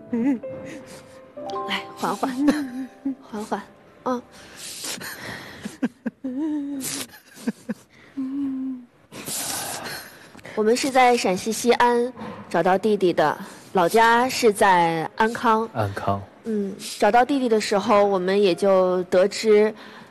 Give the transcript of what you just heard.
来，缓缓，缓缓，我们是在陕西西安找到弟弟的，老家是在安康。 安康。 找到弟弟的时候，我们也就得知，